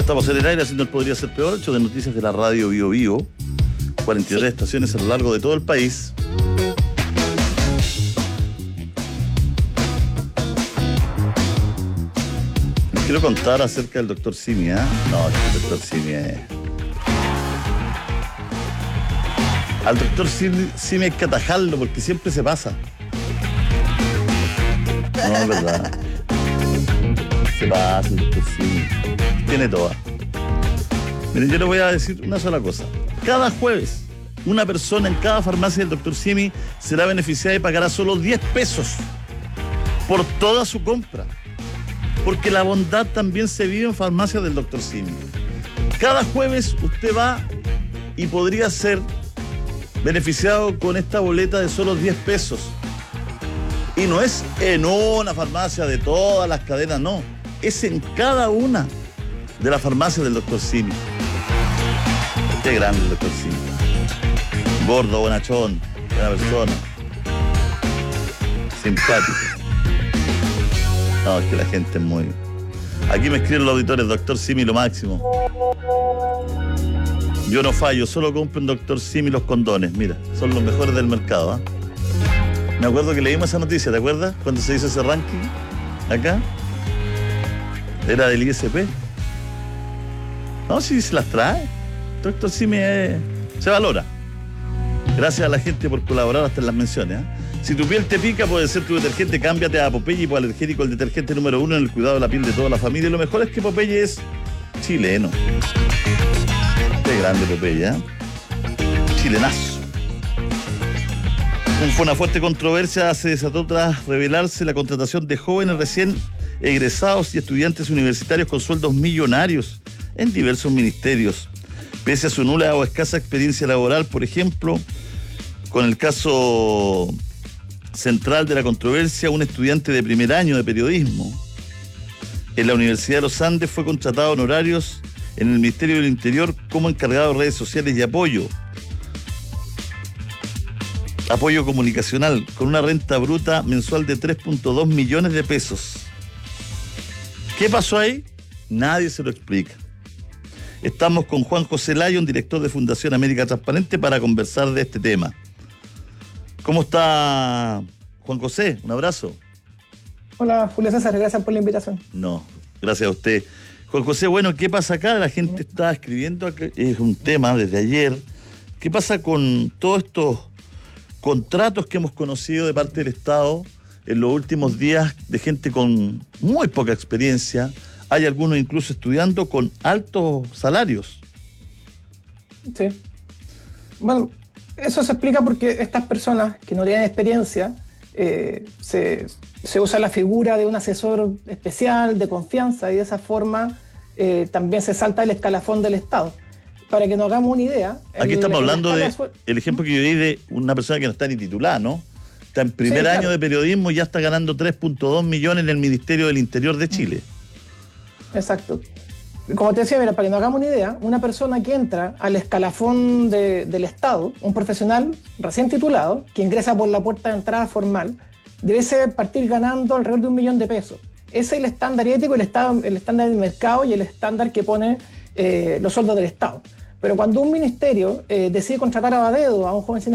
Estamos en el aire haciendo el Podría Ser Peor, 8 de noticias de la radio Bio Bio, 43 estaciones a lo largo de todo el país. Les quiero contar acerca del doctor Simi, ¿eh? No, el doctor Simi es... Al doctor Simi hay que atajarlo porque siempre se pasa. No, es verdad. Se pasa el doctor Simi. Tiene toda. Miren, yo les voy a decir una sola cosa. Cada jueves, una persona en cada farmacia del doctor Simi será beneficiada y pagará solo 10 pesos por toda su compra. Porque la bondad también se vive en farmacias del doctor Simi. Cada jueves usted va y podría ser beneficiado con esta boleta de solo 10 pesos. Y no es en una farmacia de todas las cadenas, no. Es en cada una de las farmacias del doctor Simi. Qué grande el doctor Simi. Gordo, bonachón, buena persona. Simpático. No, es que la gente es muy... Aquí me escriben los auditores, doctor Simi lo máximo. Yo no fallo, solo compro en doctor Simi los condones. Mira, son los mejores del mercado, ¿eh? Me acuerdo que leímos esa noticia, ¿te acuerdas? Cuando se hizo ese ranking, acá. Era del ISP. No, si se las trae. Doctor Simi se valora. Gracias a la gente por colaborar hasta en las menciones, ¿eh? Si tu piel te pica, puede ser tu detergente. Cámbiate a Popeye Hipoalergénico, el detergente número 1 en el cuidado de la piel de toda la familia. Y lo mejor es que Popeye es chileno. Qué grande Popeye, ¿eh? Chilenazo. Fue una fuerte controversia se desató tras revelarse la contratación de jóvenes recién egresados y estudiantes universitarios con sueldos millonarios en diversos ministerios. Pese a su nula o escasa experiencia laboral, por ejemplo, con el caso central de la controversia, un estudiante de primer año de periodismo en la Universidad de los Andes fue contratado en honorarios en el Ministerio del Interior como encargado de redes sociales y apoyo comunicacional, con una renta bruta mensual de 3.2 millones de pesos. ¿Qué pasó ahí? Nadie se lo explica. Estamos con Juan José Lyon, director de Fundación América Transparente, para conversar de este tema. ¿Cómo está Juan José? Un abrazo. Hola, Julio César, gracias por la invitación. No, gracias a usted. Juan José, bueno, ¿qué pasa acá? La gente está escribiendo, es un tema desde ayer. ¿Qué pasa con todos estos contratos que hemos conocido de parte del Estado en los últimos días de gente con muy poca experiencia? Hay algunos incluso estudiando con altos salarios. Sí. Bueno, eso se explica porque estas personas que no tienen experiencia, se usa la figura de un asesor especial, de confianza, y de esa forma también se salta el escalafón del Estado. Para que nos hagamos una idea... Aquí estamos hablando del ejemplo que yo di de una persona que no está ni titulada, ¿no? Está en primer año de periodismo y ya está ganando 3.2 millones en el Ministerio del Interior de Chile. Exacto. Como te decía, mira, para que nos hagamos una idea, una persona que entra al escalafón del Estado, un profesional recién titulado, que ingresa por la puerta de entrada formal, debe partir ganando alrededor de 1 millón de pesos. Ese es el estándar ético, el estándar del mercado y el estándar que pone los sueldos del Estado. Pero cuando un ministerio decide contratar a dedo a un joven sin